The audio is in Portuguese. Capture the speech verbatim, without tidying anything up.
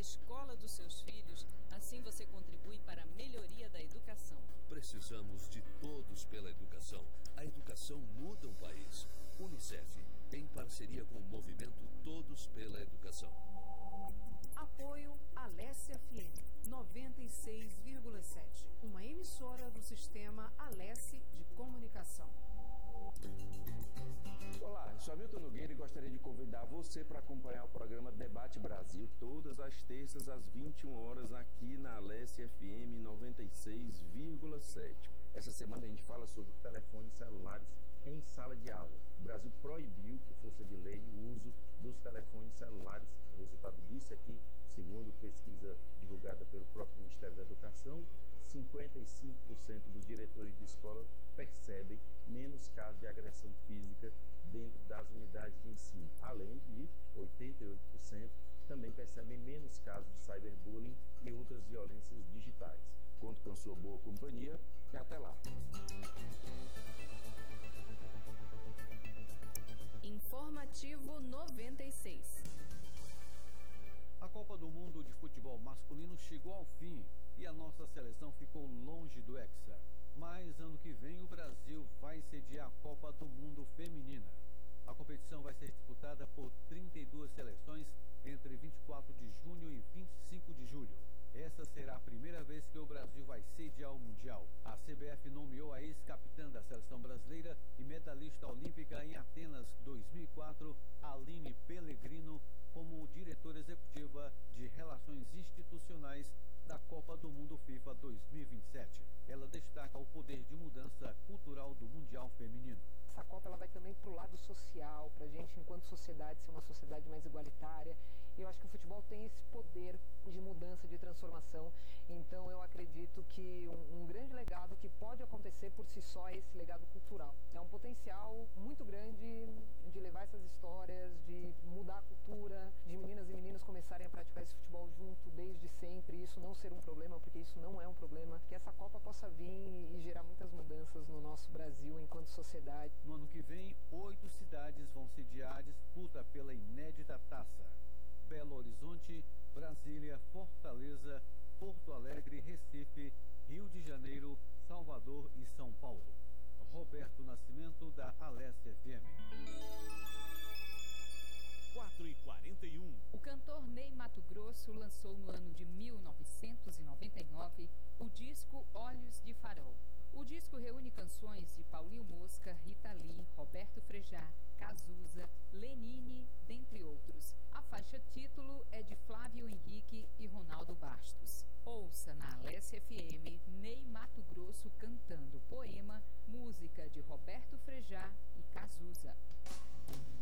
escola dos seus filhos, assim você contribui para a melhoria da educação. Precisamos de todos pela educação. A educação muda o país. Unicef, em parceria com o movimento Todos pela Educação. Apoio Alesse F M noventa e seis vírgula sete, uma emissora do sistema Alesse de comunicação. Olá, eu sou Hamilton Nogueira e gostaria de convidar você para acompanhar o programa Debate Brasil todas as terças às vinte e uma horas aqui na Alesse F M noventa e seis vírgula sete. Essa semana a gente fala sobre telefones celulares em sala de aula. O Brasil proibiu, por força de lei, o uso dos telefones celulares. O resultado disso é que, segundo pesquisa divulgada pelo próprio Ministério da Educação, cinquenta e cinco por cento dos diretores de escola percebem menos casos de agressão física dentro das unidades de ensino. Além de oitenta e oito por cento também percebem menos casos de cyberbullying e outras violências digitais. Conto com a sua boa companhia e até lá. Informativo noventa e seis. A Copa do Mundo de Futebol Masculino chegou ao fim e a nossa seleção ficou longe do Hexa. Mas ano que vem o Brasil vai sediar a Copa do Mundo Feminina. A competição vai ser disputada por trinta e duas seleções entre vinte e quatro de junho e vinte e cinco de julho. Essa será a primeira vez que o Brasil vai sediar o Mundial. A C B F nomeou a ex-capitã da seleção brasileira e medalhista olímpica em Atenas dois mil e quatro, Aline Pellegrino, como diretora executiva de Relações Institucionais da Copa do Mundo FIFA dois mil e vinte e sete. Ela destaca o poder de mudança cultural do Mundial Feminino. Essa Copa ela vai também para o lado social, para a gente, enquanto sociedade, ser uma sociedade mais igualitária. E eu acho que o futebol tem esse poder de mudança, de transformação. Então eu acredito que um, um grande legado que pode acontecer por si só é esse legado cultural. É um potencial muito grande de levar essas histórias, de mudar a cultura, de meninas e meninos começarem a praticar esse futebol junto desde sempre, e isso não ser um problema, porque isso não é um problema, que essa Copa possa vir e gerar muitas mudanças no nosso Brasil enquanto sociedade. No ano que vem, oito cidades vão sediar a disputa pela inédita taça. Belo Horizonte, Brasília, Fortaleza, Porto Alegre, Recife, Rio de Janeiro, Salvador e São Paulo. Roberto Nascimento, da Alesse F M. quatro e quarenta e um. O cantor Ney Matogrosso lançou no ano de mil novecentos e noventa e nove o disco Olhos de Farol. O disco reúne canções de Paulinho Mosca, Rita Lee, Roberto Frejá, Cazuza, Lenine, dentre outros. A faixa título é de Flávio Henrique e Ronaldo Bastos. Ouça na Alesse F M Ney Matogrosso cantando Poema, música de Roberto Frejá e Cazuza.